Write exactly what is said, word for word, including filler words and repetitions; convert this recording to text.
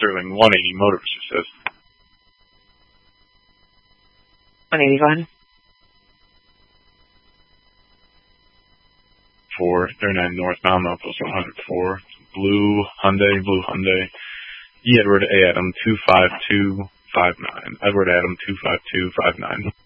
Sterling one eighty Motors, it says. one eighty-one. four thirty-nine northbound, outpost one hundred four. Blue Hyundai, blue Hyundai. E. Edward A. Adam two five two five nine. Edward Adam two five two five nine.